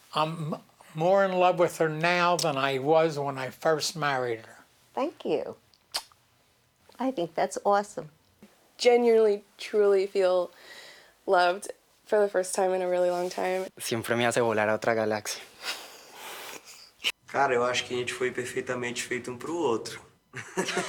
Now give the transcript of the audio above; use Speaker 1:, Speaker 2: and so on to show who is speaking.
Speaker 1: I'm more in love with her now than I was when I first married her.
Speaker 2: Thank you. I think that's awesome.
Speaker 3: Genuinely, truly feel loved for the first time in a really long time.
Speaker 4: Siempre me hace volar a otra galaxia.
Speaker 5: Cara, eu acho que a gente foi perfeitamente feito um pro outro.